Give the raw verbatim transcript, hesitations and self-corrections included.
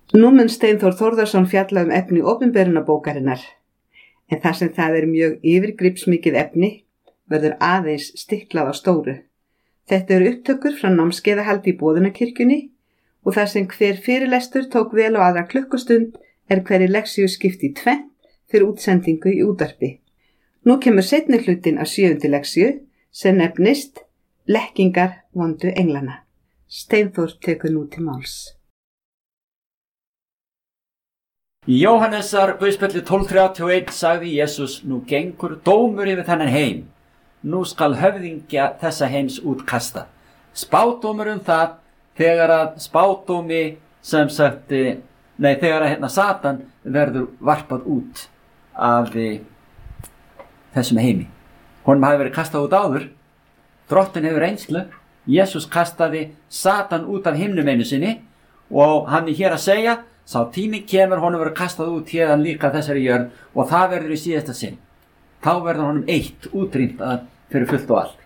Nú mun Steinþór Þórðarson fjalla um efni opinberunarbókarinnar, en þar sem það er mjög yfirgripsmikið efni, verður aðeins stiklað á stóru. Þetta eru upptökur frá námskeiðahaldi í Boðunarkirkjunni og þar sem hver fyrirlestur tók vel á aðra klukkustund er hverri leksíu skipt í tvennt fyrir útsendingu í útvarpi. Nú kemur seinni hlutinn af sjöundu leksíu sem nefnist Blekkingar vondu englana. Steinþór tekur nú til máls. Í Jóhannesar guðspjalli tólf þrjátíu og eitt sagði Jesús: Nú gengur dómur yfir þennan heim. Nú skal höfðingja þessa heims útkasta. Spádómur um það þegar að spádómi sem sagt, nei þegar að hérna Satan verður varpað út af þessum heimi. Honum hafi verið kastað út áður. Drottinn hefur reynslu. Jesús kastaði Satan út af himnum einu sinni og hann er hér að segja: Sá tími kemur, honum verður kastað út hérðan líka þessari jörð og það verður í síðasta sinn. Þá verður honum eitt útrýmt að fyrir fullt og allt.